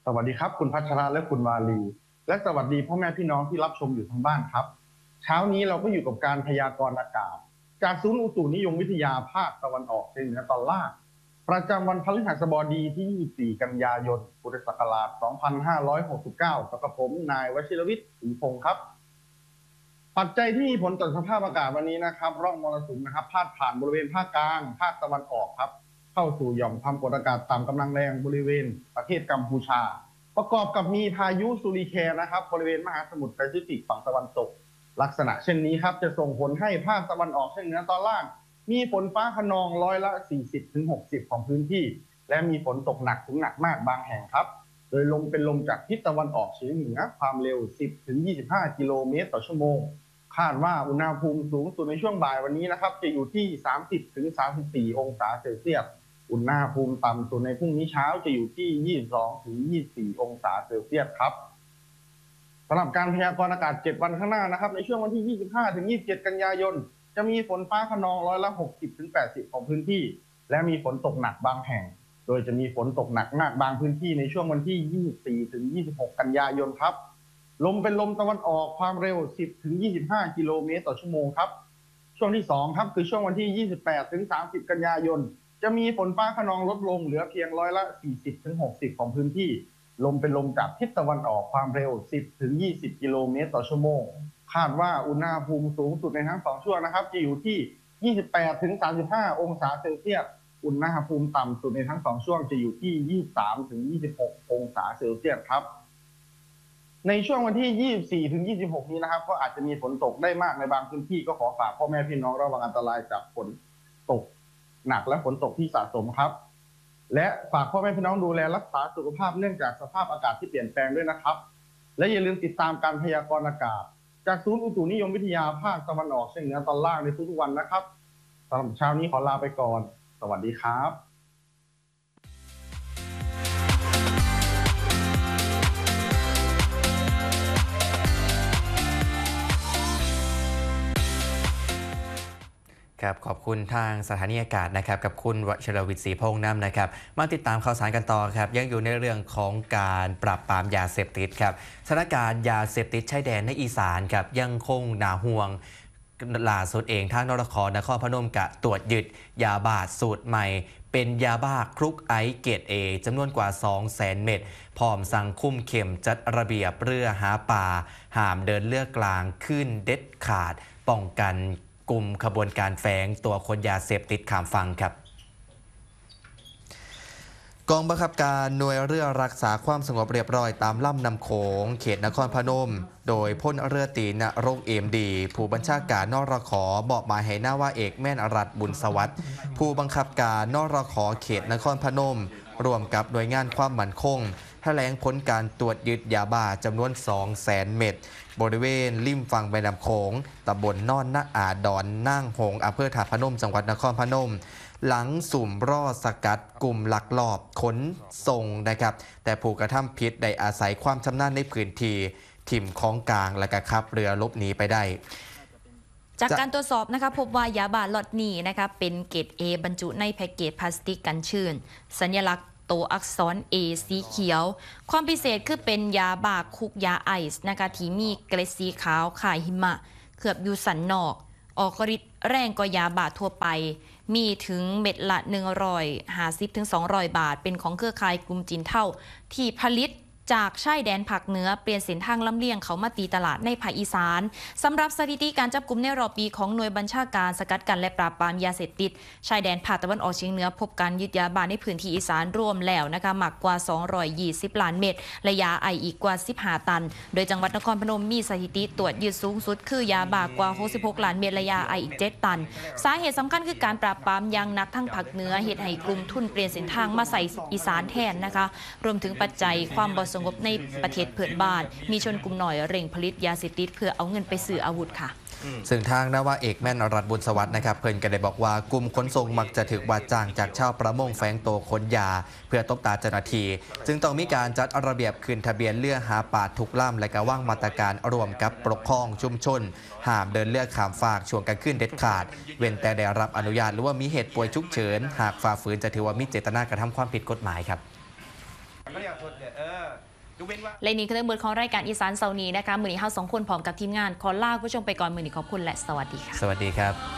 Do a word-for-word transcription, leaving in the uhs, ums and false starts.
วัสดีครับคุณพัชระและคุณวาลีและสวัสดีพ่อแม่พี่น้องที่รับชมอยู่ทางบ้านครับเช้านี้เราก็อยู่กับการพยากรณ์อากาศจากศูนย์อุตุนิยมวิทยาภาคตะวันออกเฉียงเหนือตอนล่างประจำวันพฤหัสบดีที่ยี่สิบสี่กันยายนพุทธศักราชสองพันห้าร้อยหกสิบเก้ากับผมนายวชิรวิทย์ศรีพงศ์ครับปัจจัยที่มีผลต่อสภาพอากาศวันนี้นะครับร่องมรสุมนะครับพาดผ่านบริเวณภาคกลางภาคตะวันออกครับเข้าสู่หย่อมความกดอากาศต่ำกำลังแรงบริเวณประเทศกัมพูชาประกอบกับมีพายุซูริแคนนะครับบริเวณมหาสมุทรแปซิฟิกฝั่งตะวันตกลักษณะเช่นนี้ครับจะส่งผลให้ภาคตะวันออกเฉียงเหนือตอนล่างมีฝนฟ้าคะนองร้อยละ สี่สิบถึงหกสิบ ของพื้นที่และมีฝนตกหนักถึงหนักมากบางแห่งครับโดยลมเป็นลมจากทิศตะวันออกเฉียงเหนือความเร็ว สิบถึงยี่สิบห้า กิโลเมตรต่อชั่วโมงคาดว่าอุณหภูมิสูงสุดในช่วงบ่ายวันนี้นะครับจะอยู่ที่ สามสิบถึงสามสิบสี่ องศาเซลเซียสอุณหภูมิต่ำสุดในพรุ่งนี้เช้าจะอยู่ที่ ยี่สิบสองถึงยี่สิบสี่ องศาเซลเซียสครับสำหรับการพยากรณ์อากาศเจ็ดวันข้างหน้านะครับในช่วงวันที่ ยี่สิบห้าถึงยี่สิบเจ็ด กันยายนจะมีฝนฟ้าคะนองร้อยละ หกสิบถึงแปดสิบ ของพื้นที่และมีฝนตกหนักบางแห่งโดยจะมีฝนตกหนักมากบางพื้นที่ในช่วงวันที่ ยี่สิบสี่ถึงยี่สิบหก กันยายนครับลมเป็นลมตะวันออกความเร็ว สิบถึงยี่สิบห้า กิโลเมตรต่อชั่วโมงครับช่วงที่สองครับคือช่วงวันที่ ยี่สิบแปดถึงสามสิบ กันยายนจะมีฝนฟ้าคะนองลดลงเหลือเพียงร้อยละ สี่สิบถึงหกสิบ ของพื้นที่ลมเป็นลมจากทิศตะวันออกความเร็ว สิบถึงยี่สิบ กิโลเมตรต่อชั่วโมงคาดว่าอุณหภูมิสูงสุดในทั้งสองช่วงนะครับจะอยู่ที่ ยี่สิบแปดถึงสามสิบห้า องศาเซลเซียสอุณหภูมิต่ำสุดในทั้งสองช่วงจะอยู่ที่ ยี่สิบสามถึงยี่สิบหก องศาเซลเซียสครับในช่วงวันที่ ยี่สิบสี่ถึงยี่สิบหก นี้นะครับก็อาจจะมีฝนตกได้มากในบางพื้นที่ก็ขอฝากพ่อแม่พี่น้องระวังอันตรายจากฝนตกหนักและฝนตกที่สะสมครับและฝากพ่อแม่พี่น้องดูแลรักษาสุขภาพเนื่องจากสภาพอากาศที่เปลี่ยนแปลงด้วยนะครับและอย่าลืมติดตามการพยากรณ์อากาศจากศูนย์อุตุนิยมวิทยาภาคตะวันออกเฉียงเหนือตอนล่างในทุกๆวันนะครับสำหรับเช้านี้ขอลาไปก่อนสวัสดีครับครับขอบคุณทางสถานีอากาศนะครับกับคุณวชรวิทย์ศรีพงษ์นำนะครับมาติดตามข่าวสารกันต่อครับยังอยู่ในเรื่องของการปราบปรามยาเสพติดครับสถานการณ์ยาเสพติดชายแดนในอีสานครับยังคงหนาห่วงล่าสุดเองทางนรคนครพนมกะตรวจยึดยาบ้าสูตรใหม่เป็นยาบ้าคลุกไอซ์เกรดเอจำนวนกว่า สองแสน เม็ดพร้อมสั่งคุมเข้มจัดระเบียบเรือหาป่าห้ามเดินเลือกกลางขึ้นเด็ดขาดป้องกันกลุ่มขบวนการแฝงตัวคนยาเสพติดข้ามฝั่งครับกองบังคับการหน่วยเรือรักษาความสงบเรียบร้อยตามลำน้ำโขงเขตนครพนมโดยพลเรือตรีณรงค์เอมดีผู้บัญชาการนรขบอกหมายให้นาวาเอกแม่นรัฐบุญสวัสดิ์ผู้บังคับการนรขเขตนครพนมรวมกับหน่วยงานความมั่นคงแถลงผลการตรวจยึดยาบ้าจำนวน สองแสน เม็ดบริเวณริมฝั่งแม่น้ำโขงตำบลนอนนาอาดอนนั่งหงอำเภอถาดพนมจังหวัดนครพนมหลังสุ่มรอสกัดกลุ่มลักลอบขนส่งนะครับแต่ผู้กระทำผิดได้อาศัยความชำนาญในพื้นที่ถิ่มของกลางและกระขับเรือลบหนีไปได้จากการตรวจสอบนะคะพบว่ายาบ้าล็อตนี้นะคะเป็นเกรด A บรรจุในแพ็กเกจพลาสติกกันชื้นสัญลักษณ์ตัวอักษร A สีเขียวความพิเศษคือเป็นยาบ้าคุกยาไอซ์นะคะที่มีเกล็ดสีขาวคล้ายหิมะเคลือบอยู่สันนอกออกฤทธิ์แรงกว่ายาบ้าทั่วไปมีถึงเม็ดละหนึ่งร้อยห้าสิบถึงสองร้อยบาทเป็นของเครือข่ายกลุ่มจีนเท่าที่ผลิตจากชายแดนภาคเหนือเปลี่ยนเส้นทางลำเลียงเขามาตีตลาดในภาคอีสานสำหรับสถิติการจับกุมในรอบปีของหน่วยบัญชาการสกัดกันและปราบปรามยาเสพติดชายแดนภาคตะวันออกเฉียงเหนือพบการยึดยาบ้าในพื้นที่อีสานรวมแล้วนะคะมากกว่าสองร้อยยี่สิบล้านเม็ดและยาไออีกกว่าสิบห้าตันโดยจังหวัดนครพนมมีสถิติตรวจยึดสูงสุดคือยาบ้ากว่าหกสิบหกล้านเม็ดและยาไออีกเจ็ดตันสาเหตุสำคัญคือการปราบปรามอย่างหนักทั้งภาคเหนือเหตุให้กลุ่มทุนเปลี่ยนเส้นทางมาใส่อีสานแทนนะคะรวมถึงปัจจัยความบ่สงบในประเทศเพื่อนบ้านมีชนกลุ่มหน่อยเร่งผลิตยาเสพติดเพื่อเอาเงินไปซื้ออาวุธค่ะซึ่งทางนาวาเอกแม่นรัฐบุญสวัสดิ์นะครับเพิ่นก็ได้บอกว่ากลุ่มขนส่งมักจะถูกว่าจ้างจากชาวประมงแฝงตัวขนยาเพื่อตบตาเจ้าหน้าที่จึงต้องมีการจัดระเบียบขึ้นทะเบียนเรือหาป่าทุกล่ำและก็ว่างมาตรการรวมกับปกครองชุมชนห้ามเดินเรือข้ามฟากช่วงกลางคืนเด็ดขาดเว้นแต่ได้รับอนุญาตหรือว่ามีเหตุป่วยฉุกเฉินหากฝ่าฝืนจะถือว่ามีเจตนากระทำความผิดกฎหมายครับไม่อยากสดเนี่ยเออยกเว้นว่าและนี่คือทั้งหมดของรายการอีสานเสาร์นี้นะคะมือนี้เฮาสองคนพร้อมกับทีมงานขอลาผู้ชมไปก่อนมือนี้ขอบคุณและสวัสดีค่ะสวัสดีครับ